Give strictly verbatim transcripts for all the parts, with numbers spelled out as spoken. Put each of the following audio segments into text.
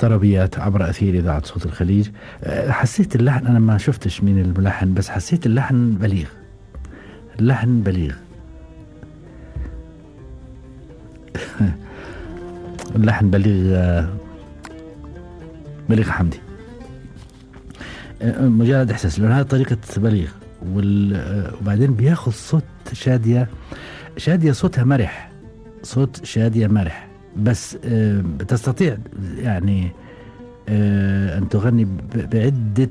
طربيات عبر أثير إذاعة صوت الخليج. حسيت اللحن، أنا ما شفتش مين الملحن، بس حسيت اللحن بليغ، اللحن بليغ. اللحن بليغ، بليغ حمدي، مجرد إحساس، لأن هذه طريقة بليغ. وبعدين بياخذ صوت شادية، شادية صوتها مرح، صوت شادية مرح، بس تستطيع يعني أن تغني بعدة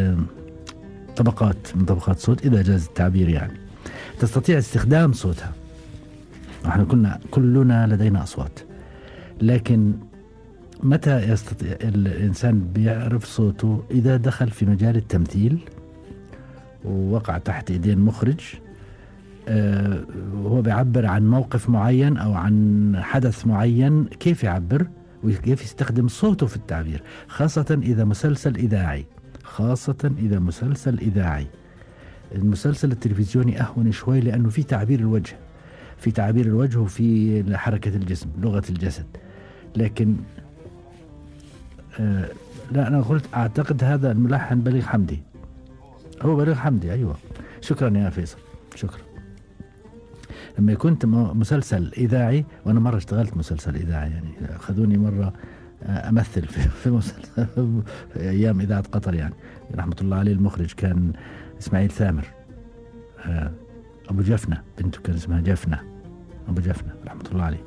طبقات من طبقات صوت، إذا جاز التعبير، يعني تستطيع استخدام صوتها. نحن كنا كلنا لدينا أصوات، لكن متى يستطيع الإنسان بيعرف صوته؟ إذا دخل في مجال التمثيل ووقع تحت إيدين مخرج آه وهو بيعبر عن موقف معين أو عن حدث معين، كيف يعبر وكيف يستخدم صوته في التعبير، خاصة إذا مسلسل إذاعي، خاصة إذا مسلسل إذاعي. المسلسل التلفزيوني أهون شوي، لأنه في تعبير الوجه، في تعبير الوجه وفي حركة الجسم، لغة الجسد. لكن آه لا، أنا قلت أعتقد هذا الملحن بليغ حمدي، هو بليغ حمدي. أيوة، شكرا يا فيصل، شكرا. لما كنت مسلسل إذاعي، وأنا مرة اشتغلت مسلسل إذاعي، يعني أخذوني مرة أمثل في, في مسلسل في أيام إذاعة قطر، يعني رحمة الله عليه. المخرج كان إسماعيل ثامر، أبو جفنة، بنته كان اسمها جفنة، أبو جفنة رحمة الله عليه.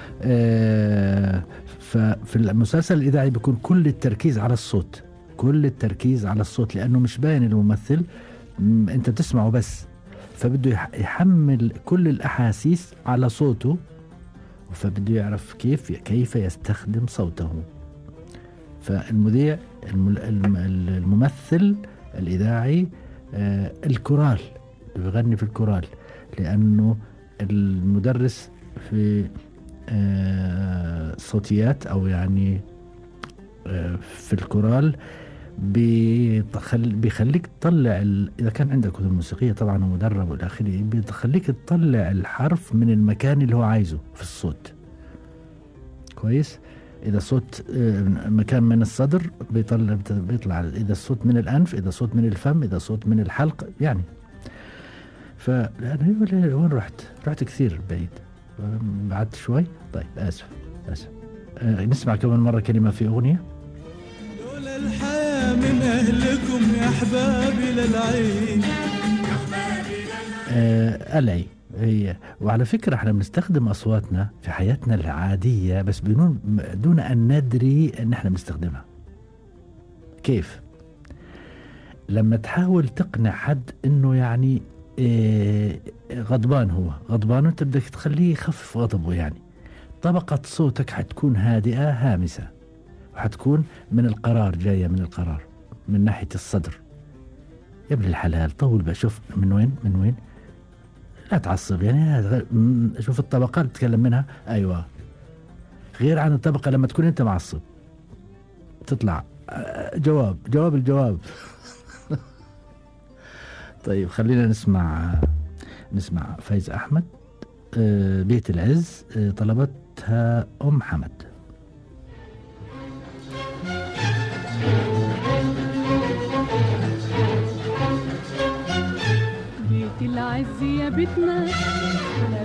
ففي المسلسل الإذاعي بيكون كل التركيز على الصوت، كل التركيز على الصوت، لأنه مش باين الممثل، أنت بتسمعه بس، فبده يحمل كل الأحاسيس على صوته، فبده يعرف كيف كيف يستخدم صوته. فالمذيع الممثل الإذاعي الكورال، بيغني في الكورال، لأنه المدرس في صوتيات أو يعني في الكورال بيخل بيخليك تطلع ال... إذا كان عندك كتب موسيقية طبعا ومدرب والى آخره، بيخليك تطلع الحرف من المكان اللي هو عايزه في الصوت. كويس؟ إذا صوت مكان من الصدر بيطلع بيطلع، إذا الصوت من الأنف، إذا صوت من الفم، إذا صوت من الحلق، يعني. فأنا وين رحت؟ رحت كثير بعيد، بعدت شوي. طيب آسف آسف. آه نسمع كمان مرة كلمة في أغنية. الحياة من أهلكم يا أحبابي للعين، آه العي هي. وعلى فكرة احنا بنستخدم أصواتنا في حياتنا العادية، بس بدون دون أن ندري أن احنا بنستخدمها. كيف؟ لما تحاول تقنع حد أنه يعني آه غضبان، هو غضبان وانت بدك تخليه يخفف غضبه، يعني طبقة صوتك حتكون هادئة هامسة، وحتكون من القرار، جاية من القرار، من ناحية الصدر. يا ابن الحلال طول بقى، شوف من وين من وين، لا تعصب، يعني شوف الطبقة اللي تتكلم منها. أيوة، غير عن الطبقة لما تكون أنت معصب، تطلع جواب جواب الجواب. طيب خلينا نسمع نسمع فايز أحمد، بيت العز، طلبتها أم حمد. بيت العز يا بيتنا،